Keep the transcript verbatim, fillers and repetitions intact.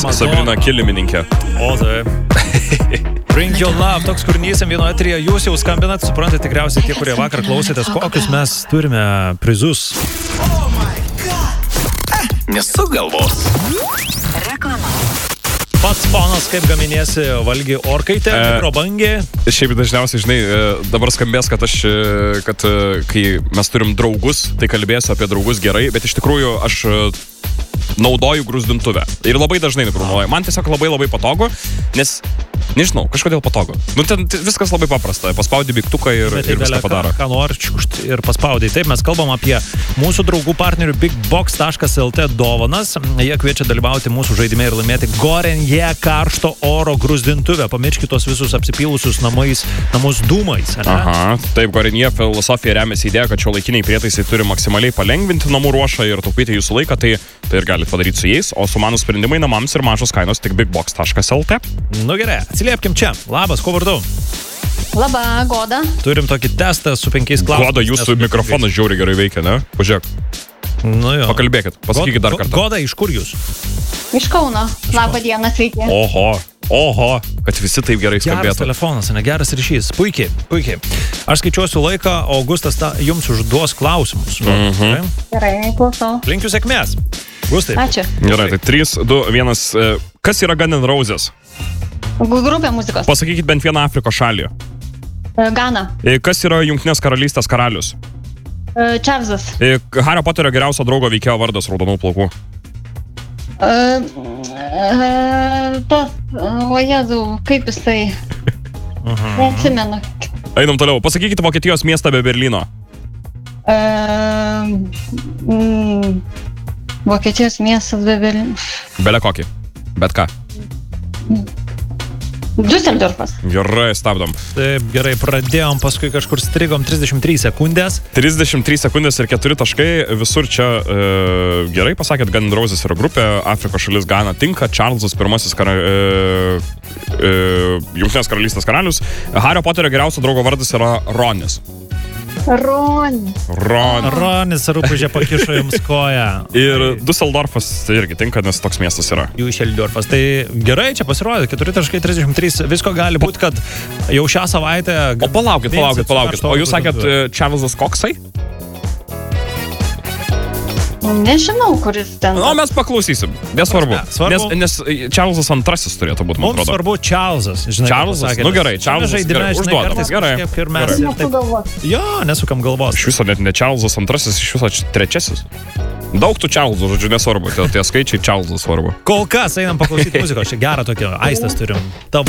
Sabrina Kilimininkė. O, tai. Bring Your Love, toks kūrinys vienoje eteryje. Jūs jau skambinat, suprantate tikriausiai tie, kurie vakar klausėtės, kokius mes turime prizus. Oh my God. Nesuk galvos. Reklama. Pats ponas, kaip gaminiesi valgi orkaitę, e, mikrobangė. Šiaip dažniausiai, žinai, dabar skambės, kad aš, kad kai mes turim draugus, tai kalbėsiu apie draugus gerai, bet iš tikrųjų aš naudoju grūzdintuvę. Ir labai dažnai naudoju. Man tiesiog labai labai patogu, nes, nežinau, kažkodėl patogu. Nu, ten viskas labai paprasta. Paspaudi mygtuką ir, ir viską padaro. Ką, ką nori čiukšt ir paspaudai. Taip, mes kalbam apie mūsų draugų partnerių big box taškas el t dovanas. Jie kviečia dalyvauti mūsų žaidime ir laimėti Gorenje karšto oro grūzdintuvę. Pamirškit tos visus apsipylusius namais, namus dūmais. Ne? Aha, taip, Gorenje filosofija remiasi idėja, kad šiuolaikiniai prietaisai turi maksimaliai palengvinti namų ruošą ir taupyti jūsų laiką, tai, tai ir galite padaryti su jais, o sumanų sprendimai namams ir mažos kainos tik big box taškas el t. Nu gerai, atsiliepkim čia. Labas, kuo vardu? Labą, Goda. Turim tokį testą su penkiais klausimais. Goda, jūsų mikrofonas žiauriai gerai veikia, ne? Pažiūrėk. Nu jo. Pakalbėkit, pasakykit dar kartą. Goda, iš kur jūs? Iš Kauno. Labą dieną, sveiki. Oho, oho, kad visi taip gerai skambėtų. Geras telefonas, ne geras ryšys. Puikiai, puikiai. Aš skaičiuosiu laiką, o Augustas ta, jums užduos klausimus. Mhm. Gerai, klausau. Linkiu sėkmės. Gustai. Ačiū. Gerai, tai trys, du, vienas. Kas yra Guns N' Roses? Grupė muzikos. Pasakykit bent vieną Afrikos šalį. Gana. Kas yra Jungtinės karalystės karalius? Čarlzas. Hario Poterio geriausio draugo veikėjo vardas raudonų plaukų. Tas, o Jėzau, kaip jisai. Neatsimenu. Einam toliau. Pasakykit Vokietijos miestą be Berlyno. Vokietijos miestas be Berlyno. Bele kokį. Bet ką. Düsseldorfas. Gerai, stabdom. Taip, gerai, pradėjom, paskui kažkur strigom trisdešimt trys sekundės. trisdešimt trys sekundės ir keturi taškai. Visur čia e, gerai pasakėt, Guns N' Roses yra grupė, Afrikos šalis Gana tinka, Čarlzas pirmasis kara, e, e, Jungtinės karalystės karalius. Hario Poterio geriausio draugo vardas yra Ronis. Ronis. Ron. Ronis rūpužė pakišo jums koją. Ir Düsseldorfas tai irgi tinka, nes toks miestas yra. Düsseldorfas. Tai gerai, čia pasirodė, keturi taškai trisdešimt trys. Visko gali būti, kad jau šią savaitę... O palaukit, palaukit, palaukit. O jūs sakėt Čarlzas Koksai? Nežinau, kuris ten. O mes paklausysim. Nesvarbu. Ne, svarbu. Nes, nes Čarlzas antrasis turėtų būti, man Mums atrodo. svarbu Čarlzas. Čarlzas? Nu gerai, Čarlzas. Žaidime, žinai, Užduodam. kartais Gerai. kažkiek ir mes Gerai. ir taip... Jo, nesukam galvos. Iš viso net ne Čarlzas antrasis, iš viso trečiasis. Daug tų Čarlzų, žodžiu, nesvarbu. Tie, tie skaičiai Čarlzas svarbu. Kol kas einam paklausyti muzikos. Čia gerą tokią aistas turim. Tavo